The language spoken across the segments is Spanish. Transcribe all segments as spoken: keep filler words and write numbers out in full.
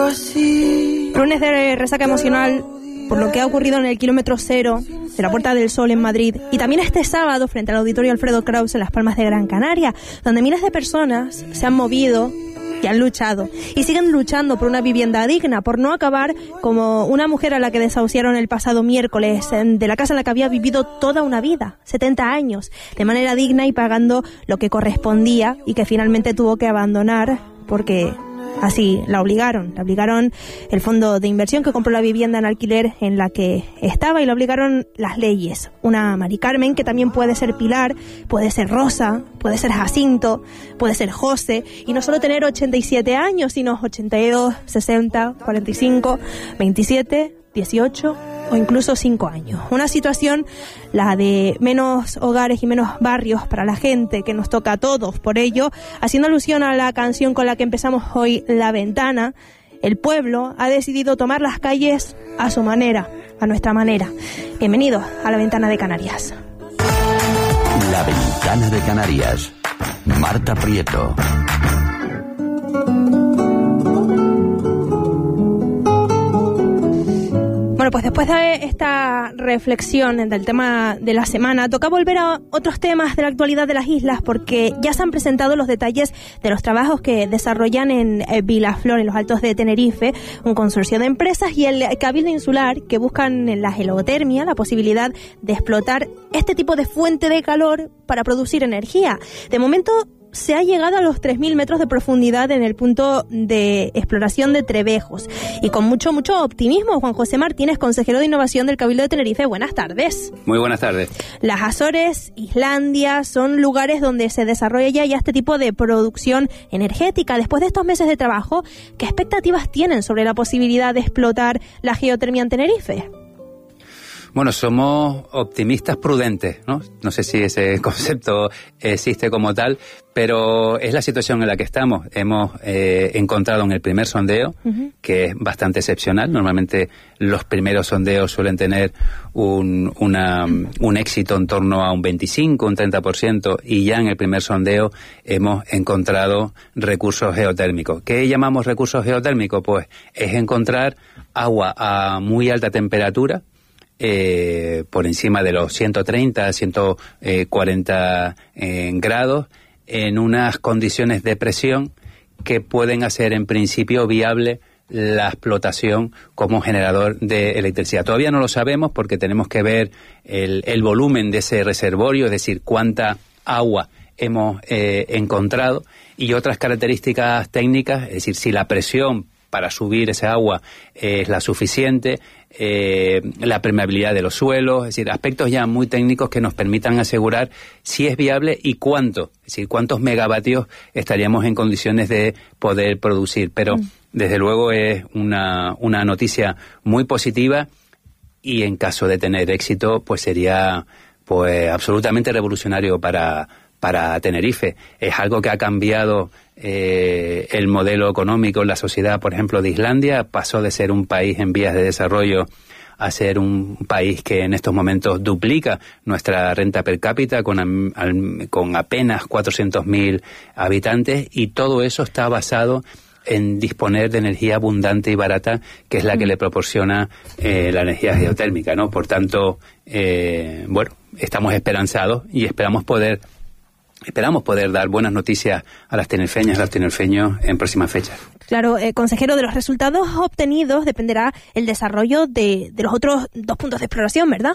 Lunes de resaca emocional por lo que ha ocurrido en el kilómetro cero de la Puerta del Sol en Madrid, y también este sábado frente al Auditorio Alfredo Kraus en Las Palmas de Gran Canaria, donde miles de personas se han movido y han luchado y siguen luchando por una vivienda digna, por no acabar como una mujer a la que desahuciaron el pasado miércoles de la casa en la que había vivido toda una vida, setenta años, de manera digna y pagando lo que correspondía, y que finalmente tuvo que abandonar porque así la obligaron. La obligaron el fondo de inversión que compró la vivienda en alquiler en la que estaba, y la obligaron las leyes. Una Mari Carmen, que también puede ser Pilar, puede ser Rosa, puede ser Jacinto, puede ser José, y no solo tener ochenta y siete años, sino ochenta y dos, sesenta, cuarenta y cinco, veintisiete, dieciocho o incluso cinco años. Una situación, la de menos hogares y menos barrios para la gente, que nos toca a todos. Por ello, haciendo alusión a la canción con la que empezamos hoy, La Ventana, el pueblo ha decidido tomar las calles a su manera, a nuestra manera. Bienvenidos a La Ventana de Canarias. La Ventana de Canarias. Marta Prieto. Bueno, pues después de esta reflexión del tema de la semana, toca volver a otros temas de la actualidad de las islas, porque ya se han presentado los detalles de los trabajos que desarrollan en Vilaflor, en los Altos de Tenerife, un consorcio de empresas y el Cabildo Insular, que buscan en la geotermia la posibilidad de explotar este tipo de fuente de calor para producir energía. De momento se ha llegado a los tres mil metros de profundidad en el punto de exploración de Trebejos. Y con mucho, mucho optimismo, Juan José Martínez, consejero de Innovación del Cabildo de Tenerife. Buenas tardes. Muy buenas tardes. Las Azores, Islandia, son lugares donde se desarrolla ya este tipo de producción energética. Después de estos meses de trabajo, ¿qué expectativas tienen sobre la posibilidad de explotar la geotermia en Tenerife? Bueno, somos optimistas prudentes, ¿no? No sé si ese concepto existe como tal, pero es la situación en la que estamos. Hemos eh, encontrado en el primer sondeo, uh-huh. que es bastante excepcional. Normalmente los primeros sondeos suelen tener un, una, un éxito en torno a un veinticinco, un treinta por ciento, y ya en el primer sondeo hemos encontrado recursos geotérmicos. ¿Qué llamamos recursos geotérmicos? Pues es encontrar agua a muy alta temperatura, Eh, por encima de los ciento treinta, ciento cuarenta eh, grados, en unas condiciones de presión que pueden hacer en principio viable la explotación como generador de electricidad. Todavía no lo sabemos porque tenemos que ver el, el volumen de ese reservorio, es decir, cuánta agua hemos eh, encontrado, y otras características técnicas, es decir, si la presión para subir esa agua es la suficiente, eh, la permeabilidad de los suelos, es decir, aspectos ya muy técnicos que nos permitan asegurar si es viable y cuánto, es decir, cuántos megavatios estaríamos en condiciones de poder producir. Pero mm. desde luego es una, una noticia muy positiva, y en caso de tener éxito, pues sería pues absolutamente revolucionario para para Tenerife. Es algo que ha cambiado eh, el modelo económico en la sociedad, por ejemplo, de Islandia. Pasó de ser un país en vías de desarrollo a ser un país que en estos momentos duplica nuestra renta per cápita con, al, con apenas cuatrocientos mil habitantes, y todo eso está basado en disponer de energía abundante y barata, que es la que le proporciona eh, la energía geotérmica, ¿no? Por tanto, eh, bueno, estamos esperanzados y esperamos poder Esperamos poder dar buenas noticias a las tinerfeñas y a los tinerfeños en próximas fechas. Claro, eh, consejero, de los resultados obtenidos dependerá el desarrollo de, de los otros dos puntos de exploración, ¿verdad?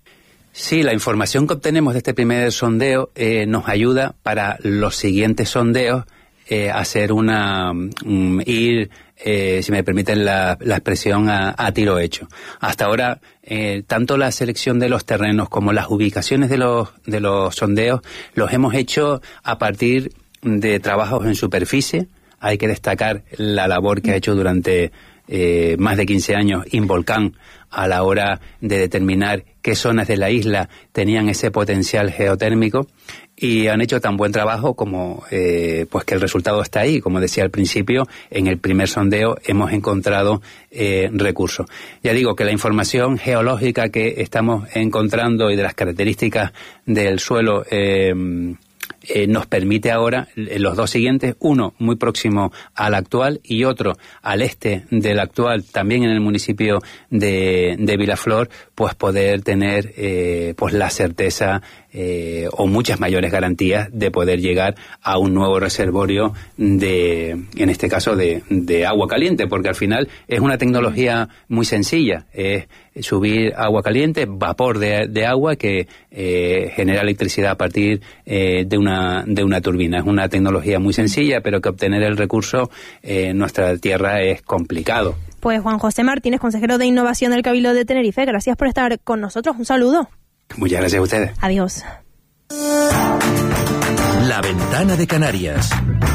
Sí, la información que obtenemos de este primer sondeo eh, nos ayuda para los siguientes sondeos eh, hacer una... Um, ir... Eh, si me permiten la, la expresión, a, a tiro hecho. Hasta ahora, eh, tanto la selección de los terrenos como las ubicaciones de los, de los sondeos los hemos hecho a partir de trabajos en superficie. Hay que destacar la labor que ha hecho durante eh, más de quince años Involcán a la hora de determinar qué zonas de la isla tenían ese potencial geotérmico, y han hecho tan buen trabajo como eh, pues que el resultado está ahí. Como decía al principio, en el primer sondeo hemos encontrado eh, recursos. Ya digo que la información geológica que estamos encontrando y de las características del suelo eh, eh, nos permite ahora eh, los dos siguientes, uno muy próximo al actual y otro al este del actual, también en el municipio de, de Vilaflor, pues poder tener eh, pues la certeza eh, o muchas mayores garantías de poder llegar a un nuevo reservorio de, en este caso, de, de agua caliente, porque al final es una tecnología muy sencilla, es subir agua caliente, vapor de, de agua que eh, genera electricidad a partir eh, de una de una turbina. Es una tecnología muy sencilla, pero que obtener el recurso eh, en nuestra tierra es complicado. Pues Juan José Martínez, consejero de Innovación del Cabildo de Tenerife, gracias por estar con nosotros. Un saludo. Muchas gracias a ustedes. Adiós. La Ventana de Canarias.